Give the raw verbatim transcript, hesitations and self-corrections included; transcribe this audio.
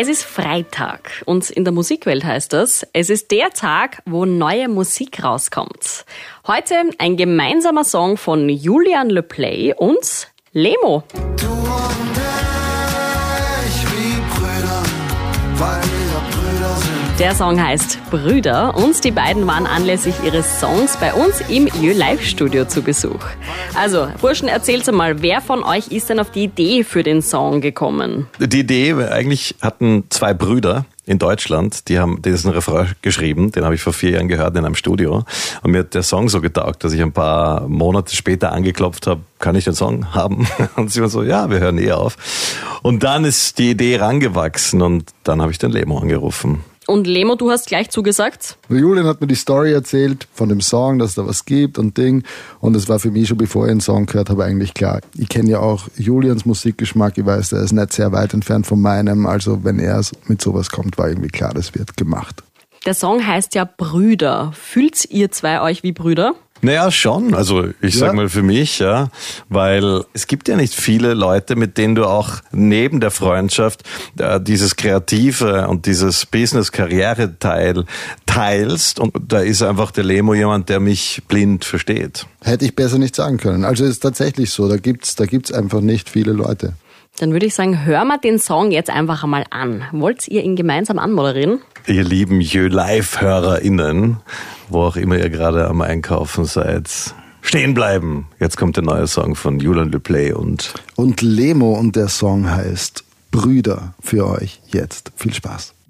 Es ist Freitag und in der Musikwelt heißt das, es ist der Tag, wo neue Musik rauskommt. Heute ein gemeinsamer Song von Julian Le Play und Lemo. Du und ich wie Brüder, weil wir Brüder sind. Der Song heißt Brüder und die beiden waren anlässlich ihres Songs bei uns im Jö Live Studio zu Besuch. Also, Burschen, erzählt's mal, wer von euch ist denn auf die Idee für den Song gekommen? Die Idee, eigentlich hatten zwei Brüder in Deutschland, die haben diesen Refrain geschrieben, den habe ich vor vier Jahren gehört in einem Studio und mir hat der Song so getaugt, dass ich ein paar Monate später angeklopft habe, kann ich den Song haben? Und sie waren so, ja, wir hören eh auf. Und dann ist die Idee rangewachsen und dann habe ich den Lemo angerufen. Und Lemo, du hast gleich zugesagt? Julian hat mir die Story erzählt von dem Song, dass es da was gibt und Ding. Und es war für mich schon, bevor ich den Song gehört habe, eigentlich klar. Ich kenne ja auch Julians Musikgeschmack. Ich weiß, der ist nicht sehr weit entfernt von meinem. Also wenn er mit sowas kommt, war irgendwie klar, das wird gemacht. Der Song heißt ja Brüder. Fühlt ihr zwei euch wie Brüder? Naja, schon. Also ich Ja. sag mal für mich, ja, weil es gibt ja nicht viele Leute, mit denen du auch neben der Freundschaft äh, dieses kreative und dieses Business-Karriere-Teil teilst. Und da ist einfach der Lemo jemand, der mich blind versteht. Hätte ich besser nicht sagen können. Also es ist tatsächlich so, da gibt's, da gibt's einfach nicht viele Leute. Dann würde ich sagen, hören wir den Song jetzt einfach einmal an. Wollt ihr ihn gemeinsam anmoderieren? Ihr lieben Jö Live-HörerInnen, wo auch immer ihr gerade am Einkaufen seid, stehen bleiben. Jetzt kommt der neue Song von Julian Le Play und Und Lemo und der Song heißt Brüder für euch jetzt. Viel Spaß.